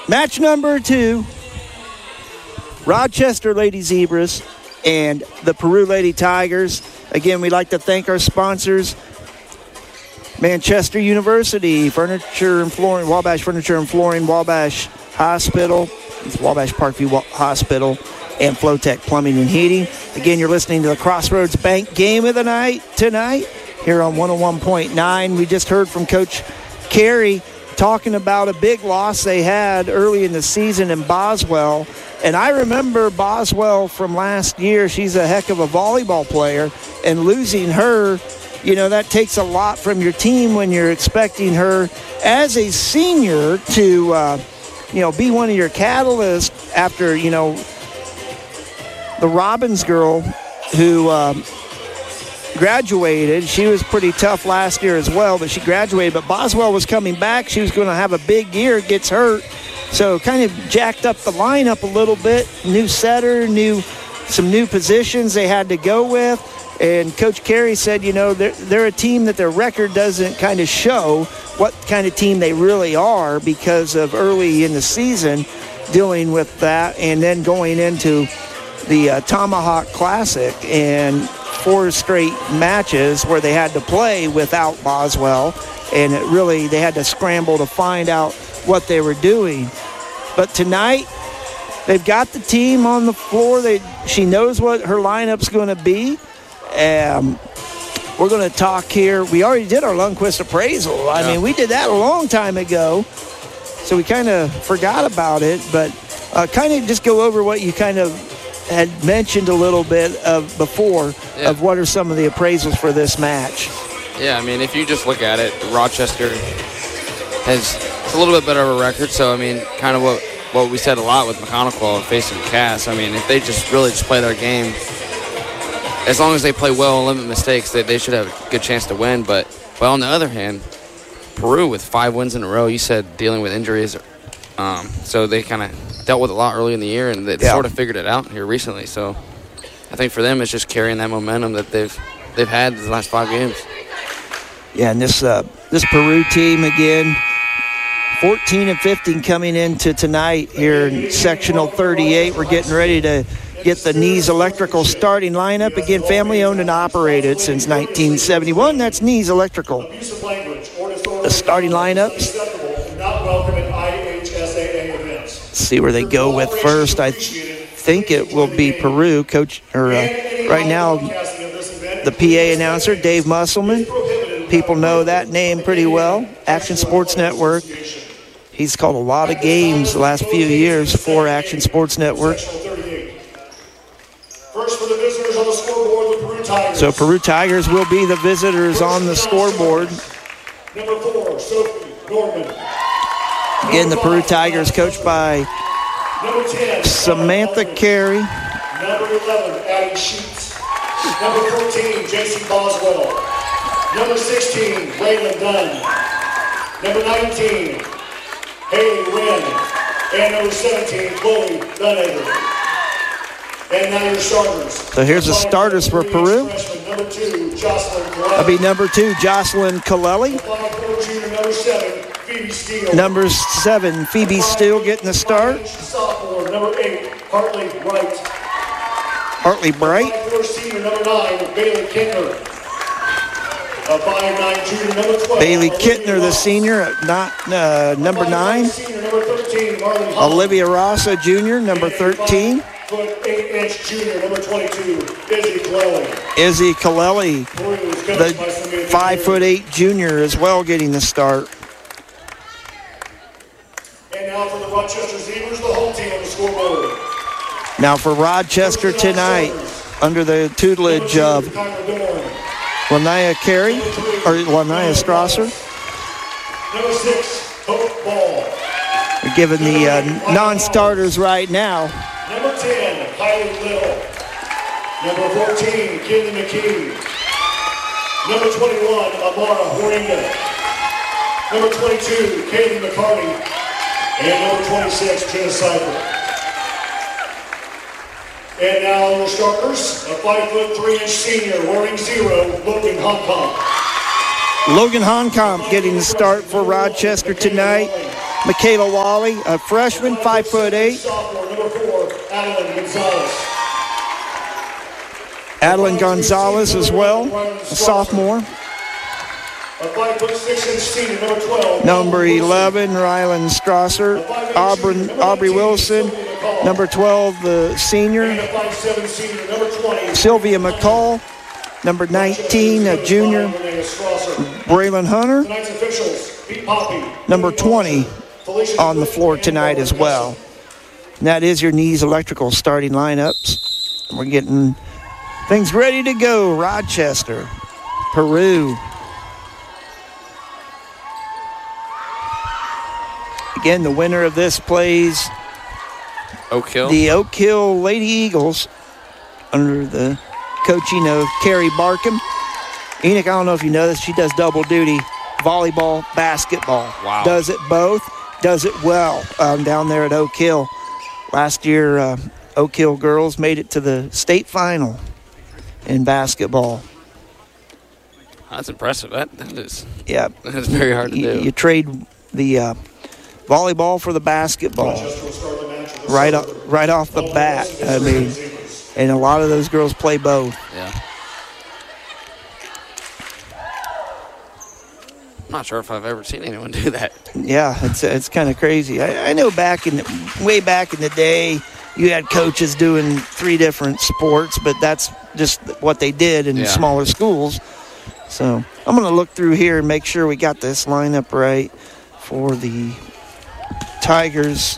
Match number 2, Rochester Lady Zebras and the Peru Lady Tigers. Again, we'd like to thank our sponsors, Manchester University, Furniture and Flooring, Wabash Furniture and Flooring, Wabash Hospital, Wabash Parkview Hospital, and Flowtech Plumbing and Heating. Again, you're listening to the Crossroads Bank Game of the Night tonight here on 101.9. We just heard from Coach Carey talking about a big loss they had early in the season in Boswell. And I remember Boswell from last year. She's a heck of a volleyball player, and losing her, that takes a lot from your team when you're expecting her as a senior to, be one of your catalysts after, the Robbins girl who graduated. She was pretty tough last year as well, but she graduated. But Boswell was coming back. She was going to have a big year, gets hurt. So kind of jacked up the lineup a little bit. New setter, some new positions they had to go with. And Coach Carey said, they're a team that their record doesn't kind of show what kind of team they really are because of early in the season dealing with that and then going into the Tomahawk Classic and 4 straight matches where they had to play without Boswell. And they had to scramble to find out what they were doing. But tonight, they've got the team on the floor. She knows what her lineup's going to be. We're going to talk here. We already did our Lundquist appraisal. I mean, we did that a long time ago, so we kind of forgot about it. But kind of just go over what you kind of had mentioned a little bit of before of what are some of the appraisals for this match. Yeah, I mean, if you just look at it, Rochester has a little bit better of a record. So, I mean, kind of what we said a lot with McConnell facing Cass. I mean, if they just play their game, as long as they play well and limit mistakes, they should have a good chance to win. But on the other hand, Peru with 5 wins in a row, you said dealing with injuries. So they kind of dealt with a lot early in the year, and they sort of figured it out here recently. So I think for them, it's just carrying that momentum that they've had the last 5 games. Yeah, and this Peru team, again, 14 and 15 coming into tonight here in Sectional 38. We're getting ready to get the Nees Electrical starting lineup. Again, family-owned and operated since 1971. That's Nees Electrical. The starting lineups. Let's see where they go with first. I think it will be Peru. Right now, the PA announcer, Dave Musselman. People know that name pretty well. Action Sports Network. He's called a lot of games the last few years for Action Sports Network. First for the visitors on the scoreboard, the Peru Tigers. So Peru Tigers will be the visitors on the scoreboard. Number 4, Sophie Norman. Again, the Peru Tigers coached by Number 10, Samantha Carey. Number 11, Addie Sheets. Number 14, J.C. Boswell. Number 16, Raylan Dunn. Number 19, Haley Wynn. And number 17, Chloe Dunhager. And now your starters. So here's the starters for Peru. Number 2, Jocelyn Kaleli. That'll be number 2, Jocelyn Kaleli. Number 7, Phoebe Steele. Number 7, Phoebe Steele getting the start. Sophomore, number 8, Hartley Bright. Hartley Bright. 5'4" senior, number 9, Bailey Kittner. 5'9" junior, number 12. Bailey Kittner, the senior, number 9. Senior, number 13, Marley Hall. Olivia Rossa, junior, number 13. 5'8" junior, number 22, Izzy Kaleli. Izzy Kaleli, the 5'8" junior as well, getting the start. And now for the Rochester Zebras, the whole team on the scoreboard. Now for Rochester tonight, under the tutelage of Lania Carey, or Lania Strasser. Number 6, Hope Ball. We're giving the non-starters right now. Number 10, Kylie Little. Number 14, Kinley McKee. Number 21, Amara Horinga. Number 22, Kaylee McCarty. And number 26, Jenna Seifert. And now your starters, a 5'3" senior wearing 0, Logan Honkamp. Logan Honkamp getting the start for Rochester tonight. Michaela Wally, a freshman, 5'8". Sophomore, number 4, Adeline Gonzalez. Adeline Gonzalez as well, a sophomore. A 5'6" senior, number 12. Number 11, Rylan Strasser. Aubrey Wilson. Number 12, the senior. And a 5'7" senior, number 20. Sylvia McCall. Number 19, a junior. Braylon Hunter. Tonight's officials, Pete Poppy. Number 20 on the floor tonight as well. And that is your Knees Electrical starting lineups. We're getting things ready to go. Rochester, Peru. Again, the winner of this plays Oak Hill. the Oak Hill Lady Eagles under the coaching of Carrie Barkham. Enoch, I don't know if you know this, she does double duty, volleyball, basketball. Wow. Does it both, does it well down there at Oak Hill. Last year, Oak Hill girls made it to the state final in basketball. That's impressive. That is very hard to do. You trade the volleyball for the basketball right off the bat. I mean, and a lot of those girls play both. Yeah. I'm not sure if I've ever seen anyone do that. Yeah, it's kind of crazy. I know way back in the day, you had coaches doing 3 different sports, but that's just what they did in smaller schools. So I'm going to look through here and make sure we got this lineup right for the Tigers.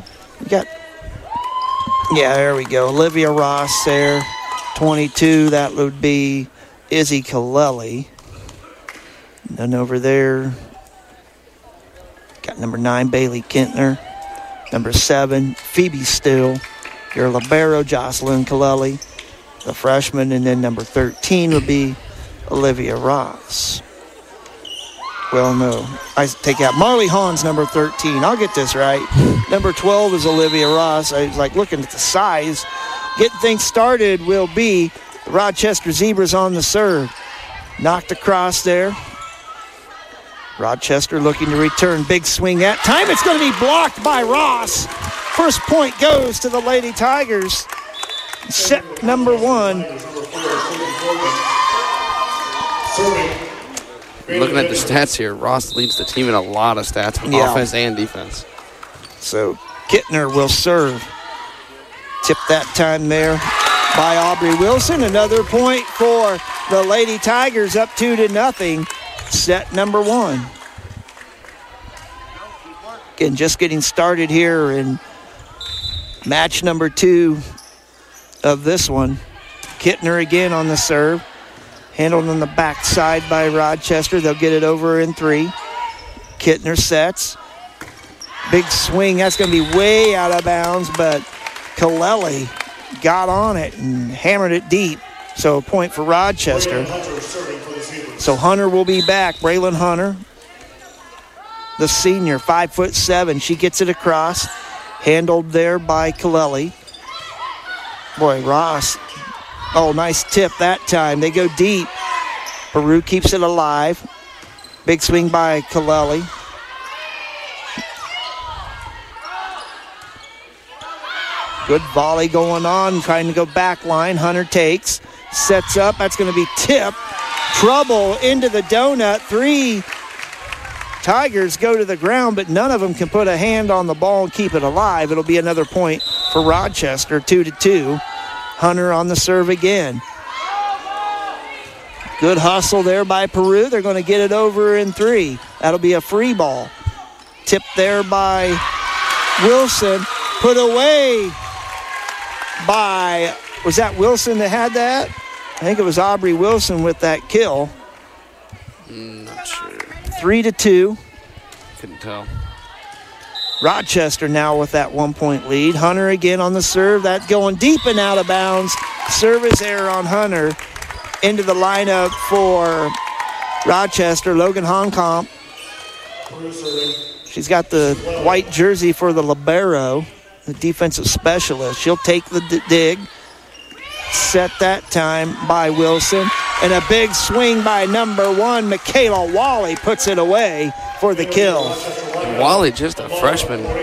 There we go. Olivia Ross there, 22. That would be Izzy Kaleli. And then over there, got number 9, Bailey Kintner. Number 7, Phoebe Still. Your libero, Jocelyn Kaleli, the freshman. And then number 13 would be Olivia Ross. Well, no, I take out Marley Hahn's number 13. I'll get this right. Number 12 is Olivia Ross. I was like looking at the size. Getting things started will be the Rochester Zebras on the serve. Knocked across there. Rochester looking to return. Big swing that time. It's going to be blocked by Ross. First point goes to the Lady Tigers. Set number 1. Looking at the stats here, Ross leads the team in a lot of stats, offense and defense. So Kittner will serve. Tip that time there by Aubrey Wilson. Another point for the Lady Tigers, up 2-0. Set number 1. Again, just getting started here in match number 2 of this one. Kittner again on the serve. Handled on the backside by Rochester. They'll get it over in 3. Kittner sets. Big swing. That's going to be way out of bounds, but Kaleli got on it and hammered it deep. So a point for Rochester. So Hunter will be back. Braylon Hunter, the senior, 5'7". She gets it across. Handled there by Kaleli. Boy, Ross. Oh, nice tip that time. They go deep. Peru keeps it alive. Big swing by Kaleli. Good volley going on. Trying to go back line. Hunter takes. Sets up. That's going to be tipped. Trouble into the donut. 3 Tigers go to the ground, but none of them can put a hand on the ball and keep it alive. It'll be another point for Rochester, 2-2. Hunter on the serve again. Good hustle there by Peru. They're going to get it over in 3. That'll be a free ball. Tipped there by Wilson. Put away by, was that Wilson that had that? I think it was Aubrey Wilson with that kill. Not sure. 3-2. Couldn't tell. Rochester now with that 1-point lead. Hunter again on the serve. That going deep and out of bounds. Service error on Hunter. Into the lineup for Rochester. Logan Honkamp. She's got the white jersey for the libero, the defensive specialist. She'll take the dig. Set that time by Wilson. And a big swing by number 1, Michaela Wally, puts it away for the kill. Wally, just a freshman.